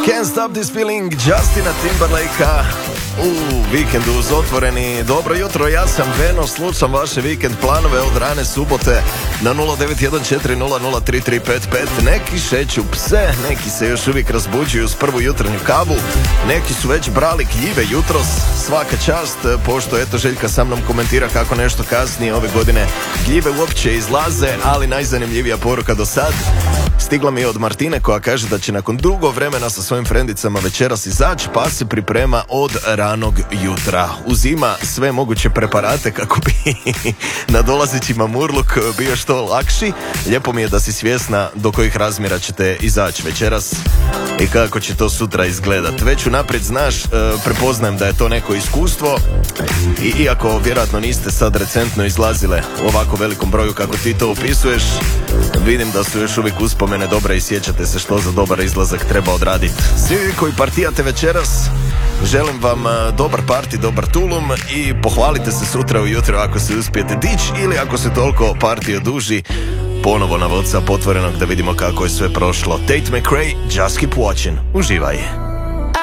Can't Stop This Feeling, Justina Timberlakea u vikendu uz otvoreni. Dobro jutro, ja sam Veno, slušam vaše vikend planove od rane subote na 0914003355. Neki šeću pse, neki se još uvijek razbuđuju s prvu jutarnju kavu, neki su već brali gljive jutros. Svaka čast, pošto eto Željka sa mnom komentira kako nešto kasnije ove godine gljive uopće izlaze, ali najzanimljivija poruka do sad stigla mi je od Martine koja kaže da će nakon dugo vremena sa svojim frendicama večeras izaći, pa se priprema od ranog jutra. Uzima sve moguće preparate kako bi nadolazeći mamurluk bio što lakši. Lijepo mi je da si svjesna do kojih razmjera ćete izaći večeras i kako će to sutra izgledat. Već unaprijed znaš, prepoznajem da je to neko iskustvo i iako vjerojatno niste sad recentno izlazile u ovako velikom broju kako ti to opisuješ, vidim da su još uvijek uspomene dobre i sjećate se što za dobar izlazak treba odraditi. Svi koji partijate večeras, želim vam dobar parti, dobar tulum i pohvalite se sutra ujutro ako se uspijete dići ili ako se toliko partija duži, ponovo na WhatsApp otvorenog da vidimo kako je sve prošlo. Tate McRae, Just Keep Watching. Uživaj.